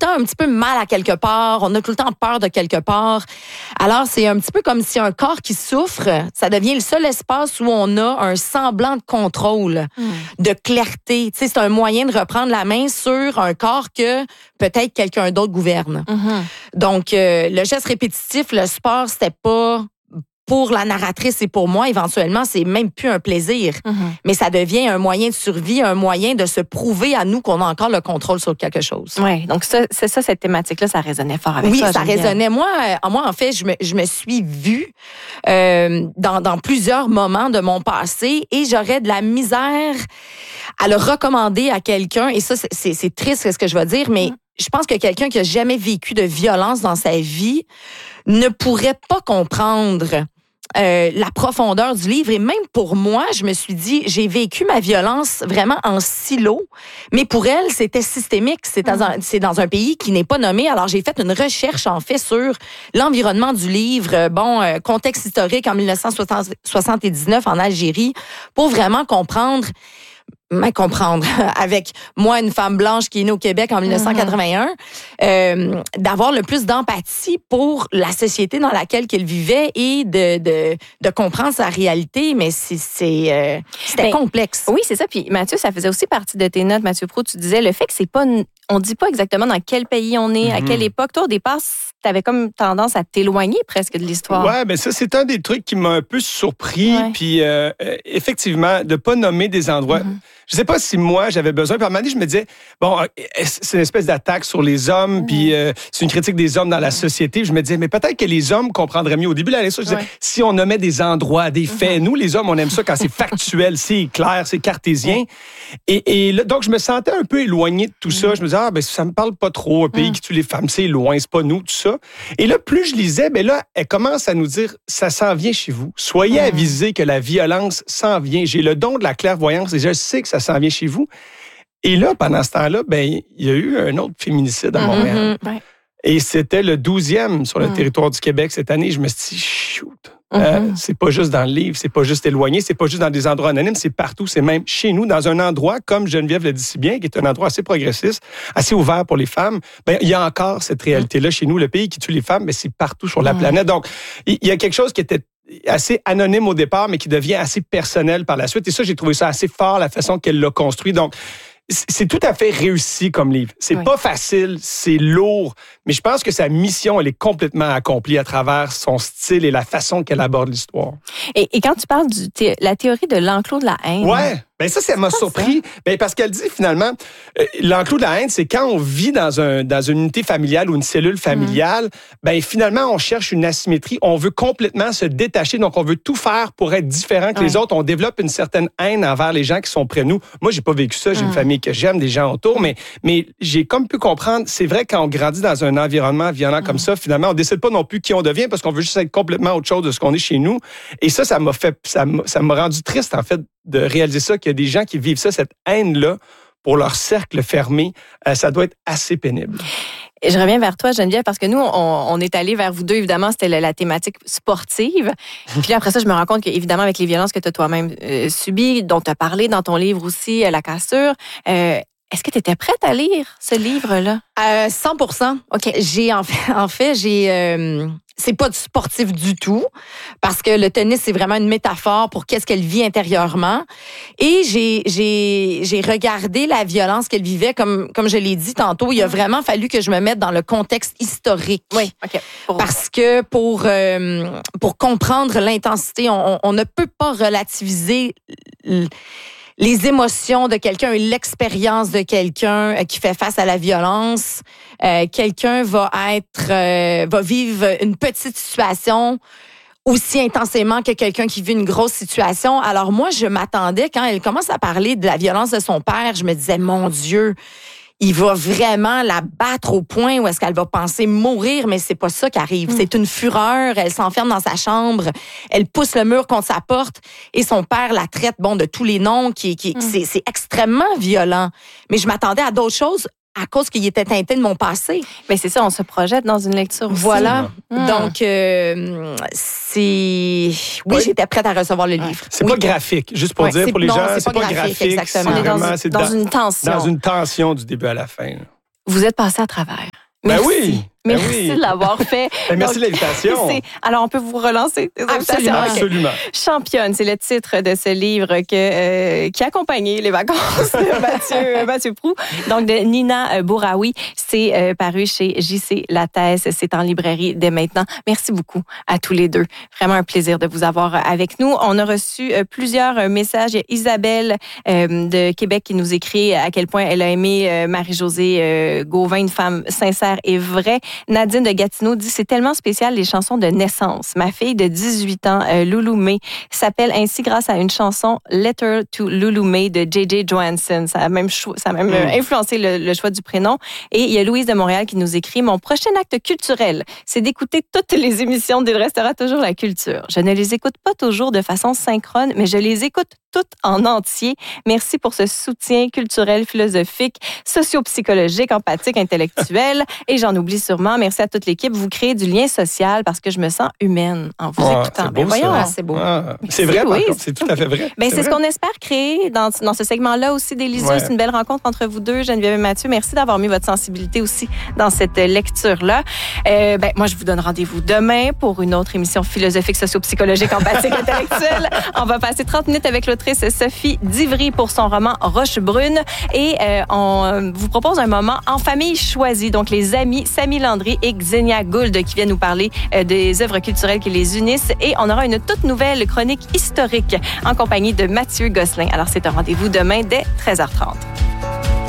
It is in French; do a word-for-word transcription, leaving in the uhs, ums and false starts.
temps un petit peu mal à quelque part, on a tout le temps peur de quelque part. Alors, c'est un petit peu comme si un corps qui souffre, ça devient le seul espace où on a un semblant de contrôle, mm. de clarté. Tu sais, c'est un moyen de reprendre la main sur un corps que peut-être quelqu'un d'autre gouverne. Mm-hmm. Donc, euh, le geste répétitif, le sport, c'était pas... pour la narratrice et pour moi, éventuellement, c'est même plus un plaisir. Mm-hmm. Mais ça devient un moyen de survie, un moyen de se prouver à nous qu'on a encore le contrôle sur quelque chose. Oui, donc ça, c'est ça, cette thématique-là, ça résonnait fort avec oui, toi. Oui, ça résonnait. Moi, euh, moi, en fait, je me, je me suis vue euh, dans, dans plusieurs moments de mon passé et j'aurais de la misère à le recommander à quelqu'un. Et ça, c'est, c'est, c'est triste ce que je vais dire, mais mm. je pense que quelqu'un qui a jamais vécu de violence dans sa vie ne pourrait pas comprendre Euh, la profondeur du livre. Et même pour moi, je me suis dit, j'ai vécu ma violence vraiment en silo, mais pour elle, c'était systémique. C'est dans un, c'est dans un pays qui n'est pas nommé. Alors, j'ai fait une recherche, en fait, sur l'environnement du livre. Bon, euh, contexte historique en dix-neuf cent soixante-dix-neuf en Algérie, pour vraiment comprendre Mais comprendre, avec moi, une femme blanche qui est née au Québec en dix-neuf cent quatre-vingt-un, mm-hmm. euh, d'avoir le plus d'empathie pour la société dans laquelle qu'elle vivait et de, de, de comprendre sa réalité, mais c'est, c'est, euh, c'était mais, complexe. Oui, c'est ça. Puis Mathieu, ça faisait aussi partie de tes notes, Mathieu Proulx, tu disais le fait que c'est pas... On dit pas exactement dans quel pays on est, mm-hmm. à quelle époque. Toi, au départ, tu avais comme tendance à t'éloigner presque de l'histoire. Oui, bien ça, c'est un des trucs qui m'a un peu surpris. Ouais. Puis, euh, effectivement, de pas nommer des endroits... Mm-hmm. Je sais pas si moi, j'avais besoin. Puis à un moment donné, je me disais, bon, c'est une espèce d'attaque sur les hommes, mmh. puis euh, c'est une critique des hommes dans la société. Je me disais, mais peut-être que les hommes comprendraient mieux. Au début de la lecture, je disais, ouais. si on nommait des endroits, des faits. Mmh. Nous, les hommes, on aime ça quand c'est factuel, c'est clair, c'est cartésien. Mmh. Et, et là, donc, je me sentais un peu éloigné de tout mmh. ça. Je me disais, ah, ben ça me parle pas trop. Un pays mmh. qui tue les femmes, c'est loin, c'est pas nous, tout ça. Et là, plus je lisais, ben là, elle commence à nous dire, ça s'en vient chez vous. Soyez mmh. avisés que la violence s'en vient. J'ai le don de la clairvoyance et je sais que ça s'en vient chez vous. Et là, pendant ce temps-là, ben, il y a eu un autre féminicide à Montréal. Mm-hmm. Ouais. Et c'était le douzième sur le mm. territoire du Québec cette année. Je me suis dit, shoot, mm-hmm. euh, c'est pas juste dans le livre, c'est pas juste éloigné, c'est pas juste dans des endroits anonymes, c'est partout, c'est même chez nous, dans un endroit, comme Geneviève le dit si bien, qui est un endroit assez progressiste, assez ouvert pour les femmes. Ben, il y a encore cette réalité-là chez nous. Le pays qui tue les femmes, ben, c'est partout sur la mm. planète. Donc, il y a quelque chose qui était assez anonyme au départ, mais qui devient assez personnel par la suite. Et ça, j'ai trouvé ça assez fort, la façon qu'elle l'a construit. Donc, c'est tout à fait réussi comme livre. C'est oui. pas facile, c'est lourd, mais je pense que sa mission, elle est complètement accomplie à travers son style et la façon qu'elle aborde l'histoire. Et, et quand tu parles de thé- la théorie de l'enclos de la haine... Ouais. Ben ça, ça m'a surpris. Ben parce qu'elle dit finalement, euh, l'enclos de la haine, c'est quand on vit dans un dans une unité familiale ou une cellule familiale, mmh. ben finalement on cherche une asymétrie, on veut complètement se détacher, donc on veut tout faire pour être différent que ouais. les autres. On développe une certaine haine envers les gens qui sont près de nous. Moi, j'ai pas vécu ça. J'ai mmh. une famille que j'aime, des gens autour, mais mais j'ai comme pu comprendre. C'est vrai quand on grandit dans un environnement violent mmh. comme ça, finalement, on décide pas non plus qui on devient parce qu'on veut juste être complètement autre chose de ce qu'on est chez nous. Et ça, ça m'a fait, ça m'a, ça m'a rendu triste en fait de réaliser ça, qu'il y a des gens qui vivent ça, cette haine-là, pour leur cercle fermé. Euh, ça doit être assez pénible. Et je reviens vers toi, Geneviève, parce que nous, on, on est allés vers vous deux, évidemment, c'était la, la thématique sportive. Puis là, après ça, je me rends compte qu'évidemment, avec les violences que tu as toi-même euh, subies, dont tu as parlé dans ton livre aussi, La cassure, euh, est-ce que tu étais prête à lire ce livre-là? Euh, cent pour cent. OK. J'ai, en fait, en fait j'ai... Euh, c'est pas du sportif du tout, parce que le tennis, c'est vraiment une métaphore pour qu'est-ce qu'elle vit intérieurement. Et j'ai, j'ai, j'ai regardé la violence qu'elle vivait, comme, comme je l'ai dit tantôt, il a vraiment fallu que je me mette dans le contexte historique. Oui, OK. Pour... Parce que pour, euh, pour comprendre l'intensité, on, on ne peut pas relativiser... L- les émotions de quelqu'un et l'expérience de quelqu'un qui fait face à la violence. Euh, quelqu'un va être, euh, va vivre une petite situation aussi intensément que quelqu'un qui vit une grosse situation. Alors moi, je m'attendais, quand elle commence à parler de la violence de son père, je me disais, mon Dieu, il va vraiment la battre au point où est-ce qu'elle va penser mourir, mais c'est pas ça qui arrive. Mm. C'est une fureur, elle s'enferme dans sa chambre, elle pousse le mur contre sa porte et son père la traite, bon, de tous les noms, qui, qui, mm. c'est, c'est extrêmement violent. Mais je m'attendais à d'autres choses à cause qu'il était teinté de mon passé. Mais c'est ça, on se projette dans une lecture aussi. Voilà. Mmh. Donc, euh, c'est... Oui, oui, j'étais prête à recevoir le livre. C'est oui. pas graphique, juste pour ouais, dire, pour les non, gens, c'est, c'est pas, pas graphique. graphique exactement. On est dans, vraiment, une, c'est dans dans une tension. Dans une tension du début à la fin. Là. Vous êtes passé à travers. Ben Merci. oui. Ben Merci oui. de l'avoir fait. Ben, merci Donc, de l'invitation. c'est- Alors, on peut vous relancer des Absolument. invitations? OK. Absolument. Championne, c'est le titre de ce livre que, euh, qui accompagnait les vacances de Mathieu, Mathieu Proulx. Donc, de Nina Bouraoui. C'est euh, paru chez J C Lattès. C'est en librairie dès maintenant. Merci beaucoup à tous les deux. Vraiment un plaisir de vous avoir avec nous. On a reçu euh, plusieurs messages. Il y a Isabelle euh, de Québec qui nous écrit à quel point elle a aimé euh, Marie-Josée euh, Gauvin, une femme sincère et vraie. Nadine de Gatineau dit « C'est tellement spécial, les chansons de naissance. Ma fille de dix-huit ans, euh, Loulou May, s'appelle ainsi grâce à une chanson « Letter to Loulou May » de J J Johansson. Ça a même, cho- ça a même euh, influencé le, le choix du prénom. Et il y a Louise de Montréal qui nous écrit « Mon prochain acte culturel, c'est d'écouter toutes les émissions d'Il restera toujours la culture. Je ne les écoute pas toujours de façon synchrone, mais je les écoute toutes en entier. Merci pour ce soutien culturel, philosophique, socio-psychologique, empathique, intellectuel. Et j'en oublie sûrement. Merci à toute l'équipe. Vous créez du lien social parce que je me sens humaine en vous Ah, écoutant. c'est Ben beau, ça. voyons. Ah, c'est beau. Ah, c'est vrai, Oui, par contre. C'est tout à fait vrai. Ben, c'est ce vrai. qu'on espère créer dans, dans ce segment-là aussi délicieux. Ouais. C'est une belle rencontre entre vous deux, Geneviève et Mathieu. Merci d'avoir mis votre sensibilité aussi dans cette lecture-là. Euh, ben, moi, je vous donne rendez-vous demain pour une autre émission philosophique, socio-psychologique, empathique, intellectuelle. On va passer trente minutes avec l'autrice Sophie Divry pour son roman Roche-Brune. Et euh, on vous propose un moment en famille choisie. Donc, les amis Samy Landry et Xenia Gould qui viennent nous parler euh, des œuvres culturelles qui les unissent. Et on aura une toute nouvelle chronique historique en compagnie de Mathieu Gosselin. Alors, c'est un rendez-vous demain dès treize heures trente.